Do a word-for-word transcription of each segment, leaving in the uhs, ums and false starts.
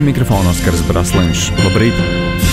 Mikrofona Oskars Brasliņš. Labrīt!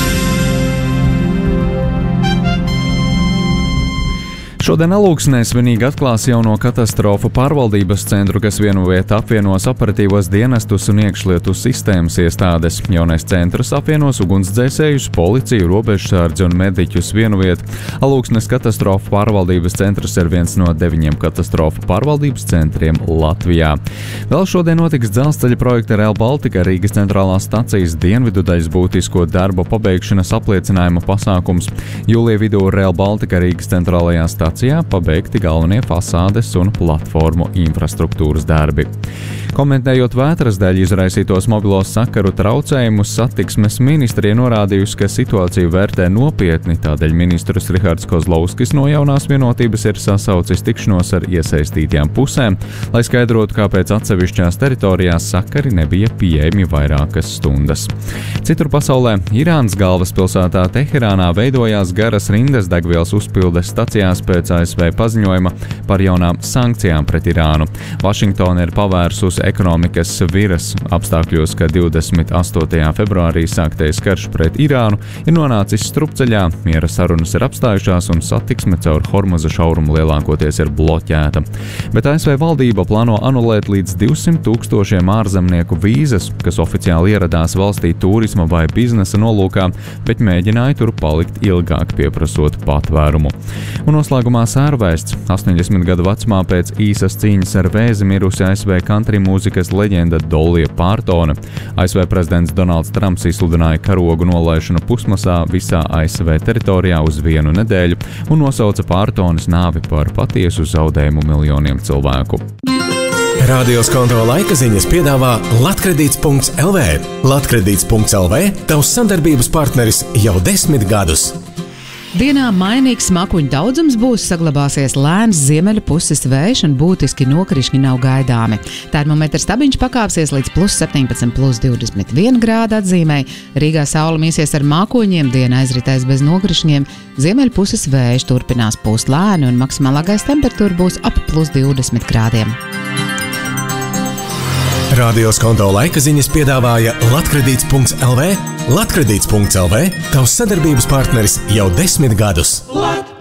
Šodien Alūksnē svinīgi atklās jauno katastrofu pārvaldības centru, kas vienvietā apvienos operatīvos dienestus un iekšlietu sistēmas iestādes. Jaunais centrs apvienos ugunsdzēsējus, policiju, robežsardzi un mediķus vienviet. Alūksnes katastrofu pārvaldības centrs ir viens no deviņiem katastrofu pārvaldības centriem Latvijā. Vēl šodien notiks dzelzceļa projekta Rail Baltica Rīgas centrālās stacijas dienvidu daļas būtisko darbu pabeigšanas apliecinājuma pasākums. Jūlija vidū Rail Baltica Rīgas centrālajā stācijā pabeigti galvenie fasādes un platformu infrastruktūras darbi. Komentējot vētras dēļ izraisītos mobilo sakaru traucējumus, satiksmes ministrija norādījusi, ka situāciju vērtē nopietni, tādēļ ministrs Rihards Kozlovskis no jaunās vienotības ir sasaucis tikšanos ar iesaistītajām pusēm, lai skaidrotu, kāpēc atsevišķās teritorijās sakari nebija pieejami vairākas stundas. Citur pasaulē, Irānas galvaspilsētā Teherānā veidojās garas rindas degvielas uzpildes stacijās pēc A S V paziņojuma par jaunām sankcijām pret Irānu. Vašingtona ir pavērsusi ekonomikas viras apstākļos, ka divdesmit astotajā februārī sāktais karš pret Irānu ir nonācis strupceļā, miera sarunas ir apstājušās un satiksme caur Hormuza šaurumu lielākoties ir bloķēta. Bet A S V valdība plāno anulēt līdz divsimt tūkstošiem ārzemnieku vīzas, kas oficiāli ieradās valstī turisma vai biznesa nolūkā, bet mēģināja tur palikt ilgāk, pieprasot patvērumu. Un noslēgumā sērvēsts. astoņdesmit gadu vecumā pēc īsas cīņas ar vēzi mirusi A S V country mūzikas leģenda Dolija Pārtone. A S V prezidents Donalds Trumps izsludināja karogu nolaišanu pusmasā visā A S V teritorijā uz vienu nedēļu un nosauca Pārtones nāvi par patiesu zaudējumu miljoniem cilvēku. Radio Skonto laika ziņas piedāvā Latkredīts punkts L V. Latkredīts punkts L V – tavs sadarbības partneris jau desmit gadus. Dienā mainīgs makuņu daudzums būs, saglabāsies lēns ziemeļu puses vējš un būtiski nokrišņi nav gaidāmi. Termometra stabiņš pakāpsies līdz plus septiņpadsmit, plus divdesmit viena grāda atzīmē. Rīgā saule mīsies ar mākoņiem, diena aizritēs bez nokrišņiem. Ziemeļu puses vējš turpinās pūst lēni un maksimālā gaisa temperatūra būs ap plus divdesmit grādiem. Radio Skonto laika ziņas piedāvāja Latkredīts punkts L V. Latkredīts punkts L V – tavs sadarbības partneris jau desmit gadus.